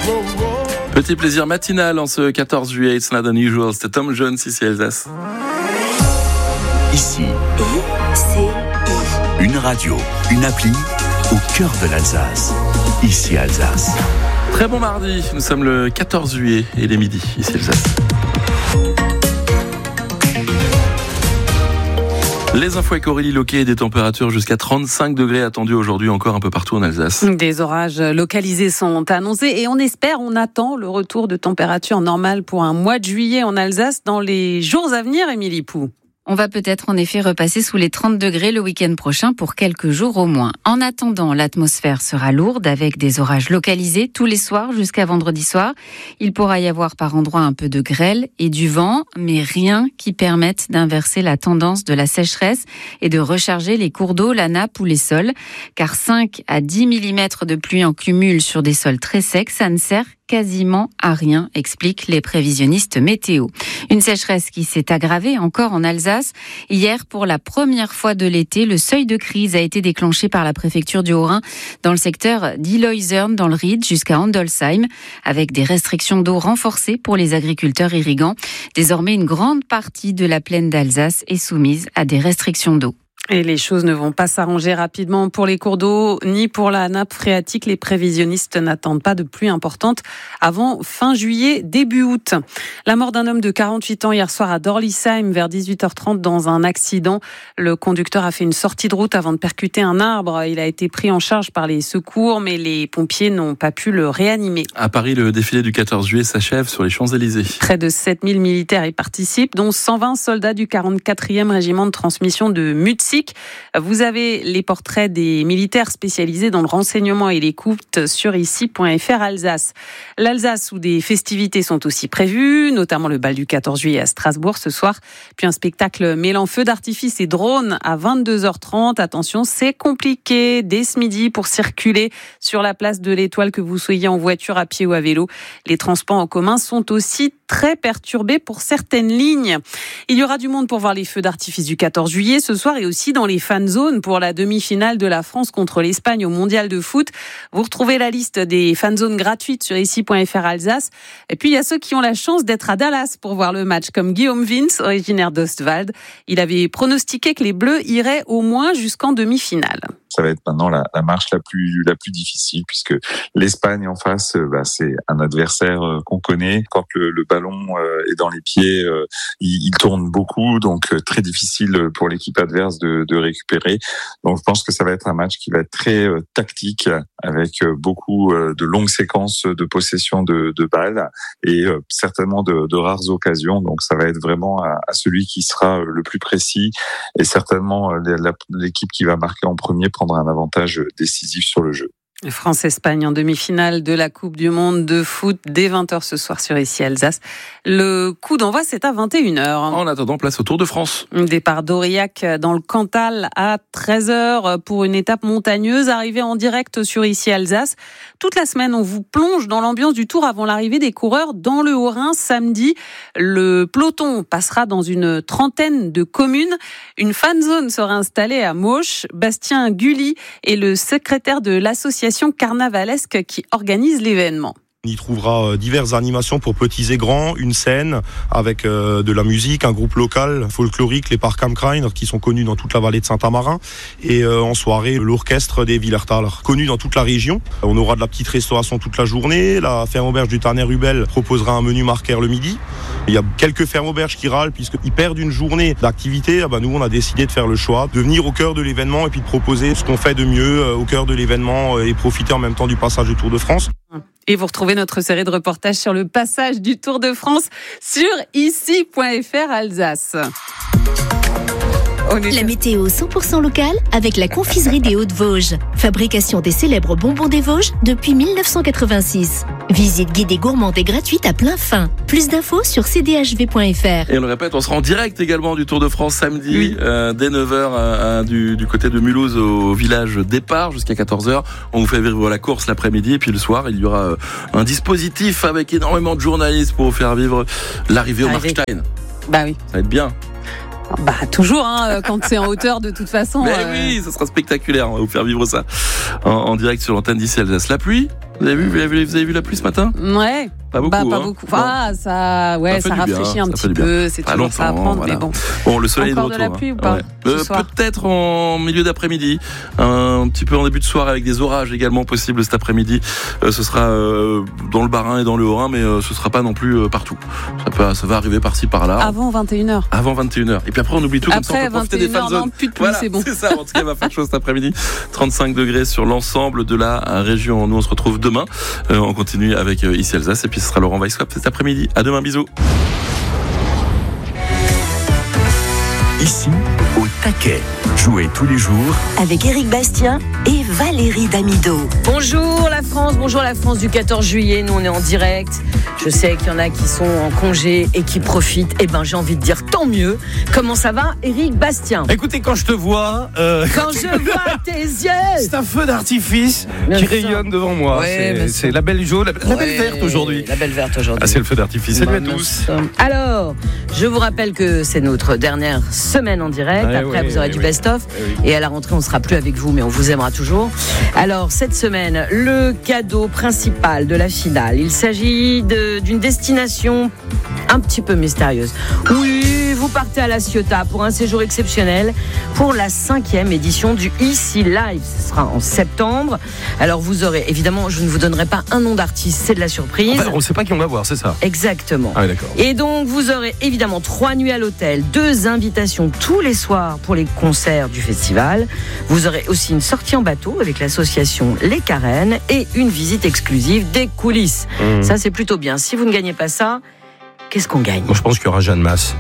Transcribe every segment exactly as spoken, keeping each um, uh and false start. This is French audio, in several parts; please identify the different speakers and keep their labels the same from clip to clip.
Speaker 1: Petit plaisir matinal en ce quatorze juillet, It's Not Unusual. C'était Tom Jones ici Alsace.
Speaker 2: Ici, une radio, une appli au cœur de l'Alsace. Ici Alsace.
Speaker 1: Très bon mardi, nous sommes le quatorze juillet et il est midi, ici Alsace. Les infos avec Aurélie Loquet, des températures jusqu'à trente-cinq degrés attendues aujourd'hui encore un peu partout en Alsace.
Speaker 3: Des orages localisés sont annoncés et on espère, on attend le retour de température normale pour un mois de juillet en Alsace dans les jours à venir, Émilie Pou.
Speaker 4: On va peut-être en effet repasser sous les trente degrés le week-end prochain pour quelques jours au moins. En attendant, l'atmosphère sera lourde avec des orages localisés tous les soirs jusqu'à vendredi soir. Il pourra y avoir par endroits un peu de grêle et du vent, mais rien qui permette d'inverser la tendance de la sécheresse et de recharger les cours d'eau, la nappe ou les sols. Car cinq à dix millimètres de pluie en cumul sur des sols très secs, ça ne sert quasiment à rien, expliquent les prévisionnistes météo. Une sécheresse qui s'est aggravée encore en Alsace. Hier, pour la première fois de l'été, le seuil de crise a été déclenché par la préfecture du Haut-Rhin dans le secteur d'Illoisern dans le Ried jusqu'à Andolsheim, avec des restrictions d'eau renforcées pour les agriculteurs irrigants. Désormais, une grande partie de la plaine d'Alsace est soumise à des restrictions d'eau.
Speaker 3: Et les choses ne vont pas s'arranger rapidement pour les cours d'eau ni pour la nappe phréatique. Les prévisionnistes n'attendent pas de pluie importante avant fin juillet, début août. La mort d'un homme de quarante-huit ans hier soir à Dorlisheim vers dix-huit heures trente dans un accident. Le conducteur a fait une sortie de route avant de percuter un arbre. Il a été pris en charge par les secours, mais les pompiers n'ont pas pu le réanimer.
Speaker 1: À Paris, le défilé du quatorze juillet s'achève sur les Champs-Élysées.
Speaker 3: Près de sept mille militaires y participent, dont cent vingt soldats du quarante-quatrième régiment de transmission de Mutzig. Vous avez les portraits des militaires spécialisés dans le renseignement et l'écoute sur ici point f r Alsace. L'Alsace où des festivités sont aussi prévues, notamment le bal du quatorze juillet à Strasbourg ce soir, puis un spectacle mêlant feux d'artifice et drones à vingt-deux heures trente. Attention, c'est compliqué dès ce midi pour circuler sur la place de l'Étoile, que vous soyez en voiture, à pied ou à vélo. Les transports en commun sont aussi très perturbés pour certaines lignes. Il y aura du monde pour voir les feux d'artifice du quatorze juillet ce soir et aussi dans les fan zones pour la demi-finale de la France contre l'Espagne au mondial de foot. Vous retrouvez la liste des fan zones gratuites sur ici point f r Alsace. Et puis il y a ceux qui ont la chance d'être à Dallas pour voir le match, comme Guillaume Vince, originaire d'Ostwald. Il avait pronostiqué que les Bleus iraient au moins jusqu'en demi-finale.
Speaker 5: Ça va être maintenant la, la marche la plus la plus difficile, puisque l'Espagne en face, bah, c'est un adversaire qu'on connaît. Quand le, le ballon est dans les pieds, il, il tourne beaucoup, donc très difficile pour l'équipe adverse de, de récupérer. Donc je pense que ça va être un match qui va être très tactique, avec beaucoup de longues séquences de possession de, de balles et certainement de, de rares occasions. Donc ça va être vraiment à, à celui qui sera le plus précis, et certainement l'équipe qui va marquer en premier prendre un avantage décisif sur le jeu.
Speaker 3: France-Espagne en demi-finale de la Coupe du Monde de foot dès vingt heures ce soir sur ici Alsace. Le coup d'envoi, c'est à vingt et une heures.
Speaker 1: En attendant, place au Tour de France.
Speaker 3: Départ d'Aurillac dans le Cantal à treize heures pour une étape montagneuse. Arrivée en direct sur ici Alsace. Toute la semaine, on vous plonge dans l'ambiance du Tour avant l'arrivée des coureurs dans le Haut-Rhin samedi. Le peloton passera dans une trentaine de communes. Une fan zone sera installée à Mauch. Bastien Gulli est le secrétaire de l'association carnavalesque qui organise l'événement.
Speaker 6: On y trouvera diverses animations pour petits et grands, une scène avec euh, de la musique, un groupe local folklorique, les Park am Krain, qui sont connus dans toute la vallée de Saint-Amarin, et euh, en soirée l'orchestre des Villertal, connu dans toute la région. On aura de la petite restauration toute la journée. La ferme auberge du Tanner-Rubel proposera un menu marqueur le midi. Il y a quelques fermes auberges qui râlent puisqu'ils perdent une journée d'activité. Ah bah nous, on a décidé de faire le choix de venir au cœur de l'événement et puis de proposer ce qu'on fait de mieux euh, au cœur de l'événement et profiter en même temps du passage du Tour de France.
Speaker 3: Et vous retrouvez notre série de reportages sur le passage du Tour de France sur ici point f r Alsace.
Speaker 7: La météo cent pour cent locale avec la confiserie des Hauts-de-Vosges. Fabrication des célèbres bonbons des Vosges depuis dix-neuf cent quatre-vingt-six. Visite guidée gourmande et gratuite à plein fin. Plus d'infos sur c d h v point f r.
Speaker 1: Et on le répète, on sera en direct également du Tour de France samedi,
Speaker 3: oui.
Speaker 1: euh, dès neuf heures euh, du, du côté de Mulhouse au village départ jusqu'à quatorze heures. On vous fait vivre la course l'après-midi et puis le soir, il y aura euh, un dispositif avec énormément de journalistes pour vous faire vivre l'arrivée au Markstein.
Speaker 3: Bah oui.
Speaker 1: Ça va être bien.
Speaker 3: Bah toujours, hein, quand c'est en hauteur de toute façon.
Speaker 1: Mais
Speaker 3: euh...
Speaker 1: oui, ça sera spectaculaire. On va vous faire vivre ça en, en direct sur l'antenne d'ici Alsace. La pluie, Vous avez vu, vous avez vu, vous avez vu la pluie ce matin?
Speaker 3: Ouais.
Speaker 1: Pas beaucoup.
Speaker 3: Bah, pas
Speaker 1: hein.
Speaker 3: beaucoup. Ah, ça, ouais, ça,
Speaker 1: ça
Speaker 3: rafraîchit
Speaker 1: bien,
Speaker 3: un petit peu. C'est
Speaker 1: pas
Speaker 3: toujours ça à prendre,
Speaker 1: voilà.
Speaker 3: mais bon.
Speaker 1: Bon, le soleil
Speaker 3: Encore
Speaker 1: est de
Speaker 3: de
Speaker 1: retour.
Speaker 3: la pluie
Speaker 1: hein.
Speaker 3: ou pas
Speaker 1: ouais.
Speaker 3: ce
Speaker 1: euh,
Speaker 3: soir
Speaker 1: Peut-être en milieu d'après-midi, un petit peu en début de soirée avec des orages également possibles cet après-midi. Euh, ce sera euh, dans le Bas-Rhin et dans le Haut-Rhin, mais euh, ce sera pas non plus euh, partout. Ça, peut, ça va arriver par-ci par-là.
Speaker 3: Avant vingt et une heures.
Speaker 1: Avant vingt et une heures. Et puis après on oublie tout, comme ça on peut profiter des fan zones.
Speaker 3: Plus de pluie,
Speaker 1: voilà,
Speaker 3: c'est bon.
Speaker 1: C'est ça. En tout cas, il va faire chaud cet après-midi. trente-cinq degrés sur l'ensemble de la région. Nous on se retrouve demain. Euh, on continue avec euh, Ici Alsace et puis ce sera Laurent Weisswap cet après-midi. À demain. Bisous.
Speaker 2: Ici, au taquet. Jouez tous les jours
Speaker 8: avec Éric Bastien et Valérie Damido.
Speaker 9: Bonjour la France, bonjour la France du quatorze juillet. Nous on est en direct. Je sais qu'il y en a qui sont en congé et qui profitent. Eh ben j'ai envie de dire tant mieux. Comment ça va, Éric Bastien?
Speaker 10: Écoutez, quand je te vois, euh,
Speaker 9: quand je vois tes yeux,
Speaker 10: c'est un feu d'artifice
Speaker 9: bien
Speaker 10: qui
Speaker 9: sûr.
Speaker 10: rayonne devant moi.
Speaker 9: Ouais,
Speaker 10: c'est, c'est la belle jaune, la, la belle
Speaker 9: Ouais,
Speaker 10: verte aujourd'hui.
Speaker 9: La belle verte aujourd'hui.
Speaker 10: Ah, c'est le feu d'artifice. Salut à
Speaker 9: Bah,
Speaker 10: tous.
Speaker 9: Alors, je vous rappelle que c'est notre dernière semaine en direct.
Speaker 10: Ouais,
Speaker 9: Après,
Speaker 10: ouais,
Speaker 9: vous aurez
Speaker 10: ouais,
Speaker 9: du
Speaker 10: ouais.
Speaker 9: best-of.
Speaker 10: Ouais, oui.
Speaker 9: Et à la rentrée, on ne sera plus avec vous, mais on vous aimera toujours. Alors, cette semaine, le cadeau principal de la finale. Il s'agit de, d'une destination un petit peu mystérieuse. Oui, vous partez à La Ciotat pour un séjour exceptionnel pour la cinquième édition du Ici Live. Ce sera en septembre. Alors, vous aurez, évidemment, je ne vous donnerai pas un nom d'artiste, c'est de la surprise.
Speaker 10: Enfin, on ne sait pas qui on va voir, c'est ça.
Speaker 9: Exactement.
Speaker 10: Ah oui, d'accord.
Speaker 9: Et donc, vous aurez évidemment trois nuits à l'hôtel, deux invitations tous les soirs pour les concerts du festival. Vous aurez aussi une sortie en bateau avec l'association Les Carènes et une visite exclusive des coulisses.
Speaker 10: Mmh.
Speaker 9: Ça, c'est plutôt bien. Si vous ne gagnez pas ça, qu'est-ce qu'on gagne?
Speaker 10: Moi, je pense qu'il y aura Jeanne Masse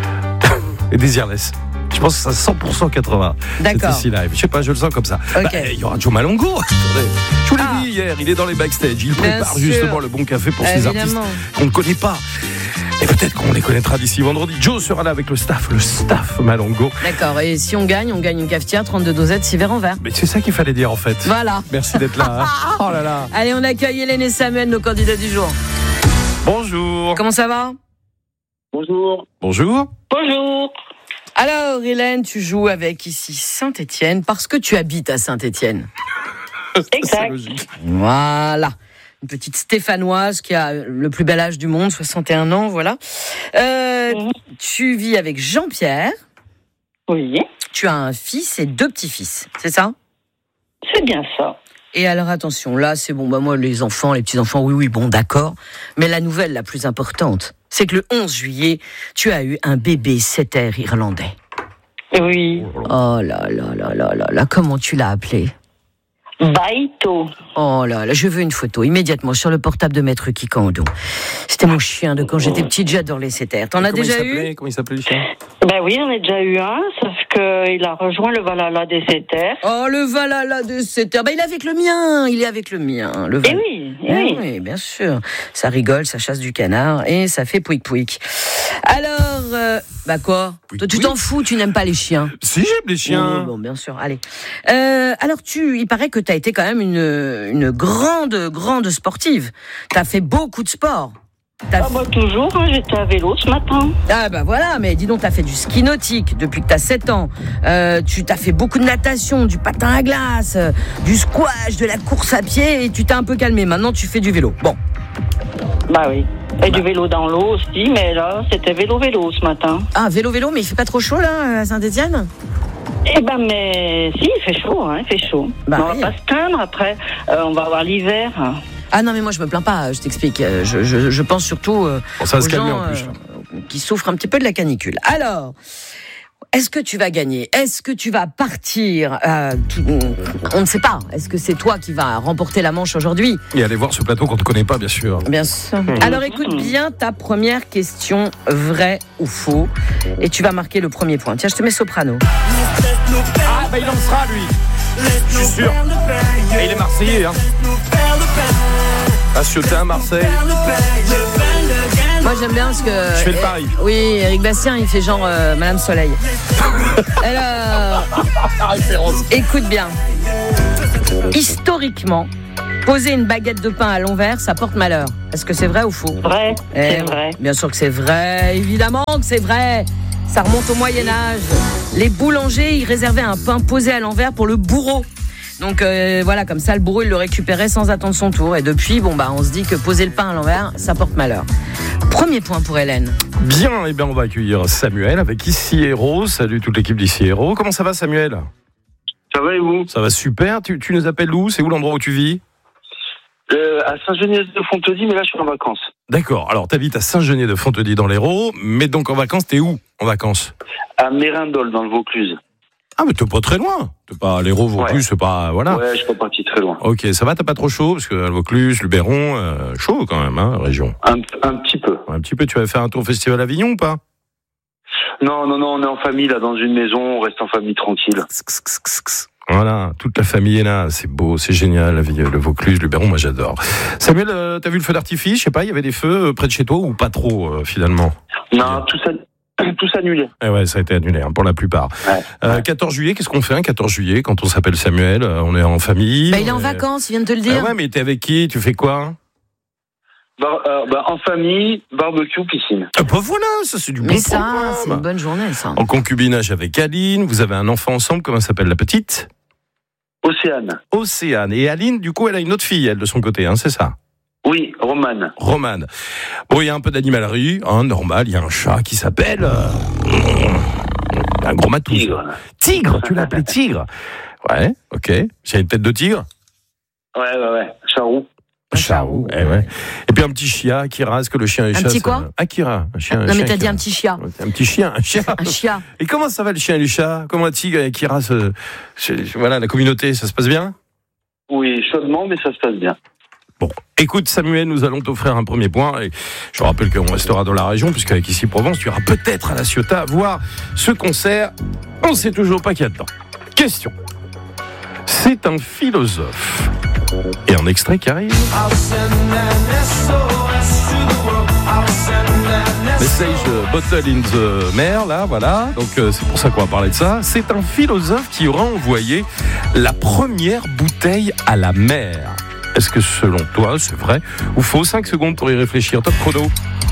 Speaker 10: et Desireless. Je pense que c'est cent pour cent quatre-vingts.
Speaker 9: D'accord.
Speaker 10: C'est ici live. Je sais pas, je le sens comme ça.
Speaker 9: Ok.
Speaker 10: Bah, il y aura Joe Malongo. Attendez. Je vous l'ai
Speaker 9: Ah.
Speaker 10: dit hier, il est dans les backstage. Il
Speaker 9: Bien
Speaker 10: prépare
Speaker 9: sûr.
Speaker 10: justement le bon café pour ces artistes
Speaker 9: Évidemment.
Speaker 10: qu'on ne connaît pas. Et peut-être qu'on les connaîtra d'ici vendredi. Joe sera là avec le staff, le staff Malongo.
Speaker 9: D'accord. Et si on gagne, on gagne une cafetière, trente-deux dosettes, six verres en verre.
Speaker 10: Mais c'est ça qu'il fallait dire en fait.
Speaker 9: Voilà.
Speaker 10: Merci d'être là. hein. Oh là là.
Speaker 9: Allez, on accueille Hélène et Samuel, nos candidats du jour.
Speaker 10: Bonjour.
Speaker 9: Comment ça va?
Speaker 11: Bonjour.
Speaker 10: Bonjour.
Speaker 11: Bonjour.
Speaker 9: Alors, Hélène, tu joues avec ici Saint-Étienne parce que tu habites à Saint-Étienne.
Speaker 10: C'est
Speaker 11: Exact.
Speaker 10: logique.
Speaker 9: Voilà. Une petite Stéphanoise qui a le plus bel âge du monde, soixante et un ans, voilà. Euh,
Speaker 11: Mhm.
Speaker 9: Tu vis avec Jean-Pierre.
Speaker 11: Oui,
Speaker 9: Tu as un fils et deux petits-fils, c'est ça?
Speaker 11: c'est bien ça.
Speaker 9: Et alors attention, là c'est bon, bah moi les enfants, les petits-enfants, oui, oui, bon d'accord. Mais la nouvelle la plus importante, c'est que le onze juillet, tu as eu un bébé setter irlandais.
Speaker 11: Oui.
Speaker 9: Oh là là là là là là, comment tu l'as appelé?
Speaker 11: Baito.
Speaker 9: Oh là là, je veux une photo immédiatement sur le portable de Maître Kikando. C'était mon chien de quand j'étais petite, j'adore les setters. T'en
Speaker 10: Et
Speaker 9: as
Speaker 10: comment
Speaker 9: déjà
Speaker 10: il
Speaker 9: eu?
Speaker 10: s'appelait Comment il s'appelait le chien?
Speaker 11: Ben oui, j'en ai déjà eu un, sauf qu'il a rejoint le Valhalla des Setters.
Speaker 9: Oh, le Valhalla de setter. Bah, il est avec le mien, il est avec le mien. Le
Speaker 11: Eh
Speaker 9: Val-
Speaker 11: oui, eh
Speaker 9: Eh
Speaker 11: oui.
Speaker 9: oui, bien sûr. Ça rigole, ça chasse du canard et ça fait pouic pouic. Alors, euh, bah quoi?
Speaker 10: Pouic
Speaker 9: Toi, tu
Speaker 10: pouic.
Speaker 9: t'en fous, tu n'aimes pas les chiens.
Speaker 10: Si j'aime les chiens.
Speaker 9: Oui, bon, bien sûr. Allez. Euh, alors, tu, il paraît que tu as été quand même une, une grande, grande sportive. Tu as fait beaucoup de sport. T'as
Speaker 11: Ah bah toujours, hein, j'étais à vélo ce matin.
Speaker 9: Ah bah voilà, mais dis donc, t'as fait du ski nautique depuis que t'as sept ans. Euh, tu t'as fait beaucoup de natation, du patin à glace, euh, du squash, de la course à pied et tu t'es un peu calmé. Maintenant, tu fais du vélo. Bon.
Speaker 11: Bah oui. Et du vélo dans l'eau aussi, mais là, c'était vélo-vélo ce matin.
Speaker 9: Ah, vélo-vélo, mais il fait pas trop chaud là, à Saint-Étienne?
Speaker 11: Eh ben, mais si, il fait chaud, hein, il fait chaud.
Speaker 9: Bah
Speaker 11: Mais on
Speaker 9: oui.
Speaker 11: va pas se plaindre après, euh, on va avoir l'hiver.
Speaker 9: Ah non, mais moi je me plains pas, je t'explique. Euh, Je, je, je pense surtout euh,
Speaker 10: Bon, ça va
Speaker 9: aux
Speaker 10: se calmer
Speaker 9: gens
Speaker 10: en plus.
Speaker 9: euh, qui souffrent un petit peu de la canicule. Alors, est-ce que tu vas gagner? Est-ce que tu vas partir euh, tout- On ne sait pas. Est-ce que c'est toi qui vas remporter la manche aujourd'hui?
Speaker 10: Et allez voir ce plateau qu'on ne connaît pas, bien sûr.
Speaker 9: Bien sûr. Alors écoute bien ta première question, vrai ou faux, et tu vas marquer le premier point. Tiens, je te mets soprano.
Speaker 10: Ah, bah il en sera, lui. Je suis sûr. Et il est marseillais, hein. À Ciotat, Marseille.
Speaker 9: Moi j'aime bien parce que...
Speaker 10: Je fais le pari.
Speaker 9: Euh, oui, Éric Bastien, il fait genre euh, Madame Soleil. Alors, écoute bien. Historiquement, poser une baguette de pain à l'envers, ça porte malheur. Est-ce que c'est vrai ou faux?
Speaker 11: Vrai,
Speaker 9: Eh
Speaker 11: c'est
Speaker 9: oui,
Speaker 11: vrai.
Speaker 9: Bien sûr que c'est vrai, évidemment que c'est vrai. Ça remonte au Moyen-Âge. Les boulangers, ils réservaient un pain posé à l'envers pour le bourreau. Donc euh, voilà, comme ça, le bourreau, il le récupérait sans attendre son tour. Et depuis, bon bah, on se dit que poser le pain à l'envers, ça porte malheur. Premier point pour Hélène.
Speaker 10: Bien, et bien on va accueillir Samuel avec Ici Héros. Salut toute l'équipe d'Ici Héros. Comment ça va, Samuel ?
Speaker 12: Ça va et vous ?
Speaker 10: Ça va super. Tu, tu nous appelles où ? C'est où l'endroit où tu vis ?
Speaker 12: euh, À Saint-Geniez-de-Fontedy, mais là je suis en vacances.
Speaker 10: D'accord. Alors t'habites à Saint-Geniez-de-Fontedy dans l'Hérault, mais donc en vacances, t'es où en vacances ?
Speaker 12: À Mérindol, dans le Vaucluse.
Speaker 10: Ah, mais t'es pas très loin. T'es pas l'Hérault, Vaucluse, ouais. C'est pas voilà.
Speaker 12: Ouais, je suis pas parti très loin.
Speaker 10: Ok, ça va, t'as pas trop chaud parce que le Vaucluse, le Béron, euh, chaud quand même, hein, région.
Speaker 12: Un, un petit peu.
Speaker 10: Un petit peu. Tu vas faire un tour au Festival Avignon ou pas ?
Speaker 12: Non, non, non, on est en famille là, dans une maison, on reste en famille tranquille.
Speaker 10: Voilà, toute la famille est là, c'est beau, c'est génial, la vie, le Vaucluse, le Béron, moi j'adore. Samuel, euh, t'as vu le feu d'artifice ? Je sais pas, il y avait des feux près de chez toi ou pas trop euh, finalement ?
Speaker 12: Non, tout ça. Tout annulé.
Speaker 10: Eh ouais, ça a été annulé hein, pour la plupart.
Speaker 12: Ouais.
Speaker 10: Euh, quatorze juillet, qu'est-ce qu'on fait un quatorze juillet quand on s'appelle Samuel ? On est en famille.
Speaker 9: Bah, il est en
Speaker 10: est...
Speaker 9: vacances, il vient de te le dire.
Speaker 10: Ah ouais, mais t'es avec qui ? Tu fais quoi ?
Speaker 12: Bah, euh, bah, en famille, barbecue, piscine.
Speaker 10: Ah bah voilà, ça c'est du bon
Speaker 9: Mais ça,
Speaker 10: programme.
Speaker 9: c'est une bonne journée, ça.
Speaker 10: En concubinage avec Aline, vous avez un enfant ensemble, comment s'appelle la petite ?
Speaker 12: Océane.
Speaker 10: Océane. Et Aline, du coup, elle a une autre fille, elle, de son côté, hein, c'est ça ?
Speaker 12: Oui, Romane.
Speaker 10: Romane. Bon, il y a un peu d'animalerie, hein, normal, il y a un chat qui s'appelle... Euh, un gros matou.
Speaker 12: Tigre.
Speaker 10: Tigre, tu l'as appelé Tigre ? Ouais, ok. J'ai une tête de tigre ?
Speaker 12: Ouais, ouais, ouais. Charou.
Speaker 10: Charou, eh ouais. Et puis un petit chien, Akira, est-ce que le chien et le
Speaker 9: Un
Speaker 10: chat...
Speaker 9: petit quoi ?
Speaker 10: Akira, un chien.
Speaker 9: Non,
Speaker 10: un
Speaker 9: mais
Speaker 10: chien
Speaker 9: t'as dit
Speaker 10: Akira.
Speaker 9: un petit chien.
Speaker 10: Un petit chien, un chien.
Speaker 9: Un chien.
Speaker 10: Et comment ça va le chien et le chat ? Comment Tigre et Akira se... Voilà, la communauté, ça se passe bien ?
Speaker 12: Oui, chaudement, mais ça se passe bien.
Speaker 10: Bon, écoute Samuel, nous allons t'offrir un premier point et je rappelle qu'on restera dans la région puisqu'avec Ici Provence, tu iras peut-être à la Ciotat à voir ce concert. On ne sait toujours pas qu'il y a dedans. Question. C'est un philosophe. Et un extrait qui arrive. Message Bottle in the Mer, là, voilà. Donc euh, c'est pour ça qu'on va parler de ça. C'est un philosophe qui aura envoyé la première bouteille à la mer. Est-ce que selon toi, c'est vrai ou faux ? cinq secondes pour y réfléchir. Top chrono.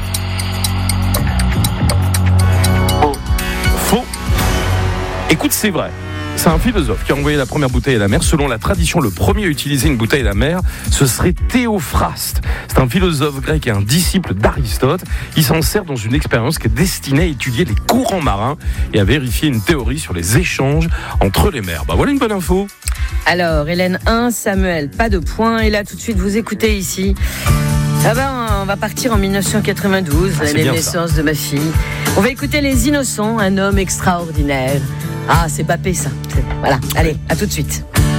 Speaker 10: Faux. Faux. Écoute, c'est vrai. C'est un philosophe qui a envoyé la première bouteille à la mer. Selon la tradition, le premier à utiliser une bouteille à la mer, ce serait Théophraste. C'est un philosophe grec et un disciple d'Aristote. Il s'en sert dans une expérience qui est destinée à étudier les courants marins et à vérifier une théorie sur les échanges entre les mers. Bah voilà une bonne info.
Speaker 9: Alors, Hélène un, Samuel, pas de points. Et là, tout de suite, vous écoutez ici. Ah ben, on va partir en dix-neuf cent quatre-vingt-douze, ah, l'année de naissance de ma fille. On va écouter Les Innocents, un homme extraordinaire. Ah, c'est Papé, ça. C'est... Voilà, allez, à tout de suite.